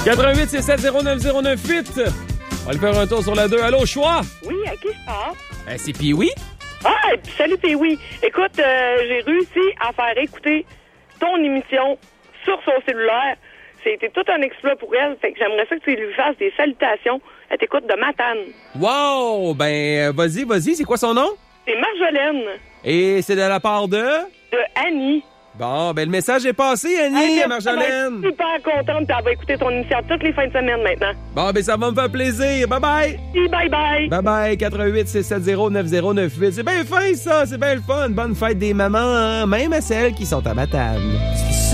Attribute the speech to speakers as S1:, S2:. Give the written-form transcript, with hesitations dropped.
S1: 88 670 9098. On va aller faire un tour sur la 2. Allô, choix?
S2: Oui, à qui je parle?
S1: C'est Pee-Wee?
S2: Ah, salut Pee-Wee. Écoute, j'ai réussi à faire écouter ton émission sur son cellulaire. C'était tout un exploit pour elle. Fait que j'aimerais ça que tu lui fasses des salutations. Elle t'écoute de Matane.
S1: Wow! Ben, vas-y. C'est quoi son nom?
S2: C'est Marjolaine.
S1: Et c'est de la part de?
S2: De Annie.
S1: Bon, ben le message est passé, Annie, Marjolaine.
S2: Je suis super contente d'avoir écouté ton émission toutes les fins de semaine maintenant.
S1: Bon, ben ça va me faire plaisir. Bye-bye.
S2: Bye-bye.
S1: Bye-bye, 88 670 9098. C'est bien fin, ça. C'est bien le fun. Bonne fête des mamans, hein? Même à celles qui sont à Matane.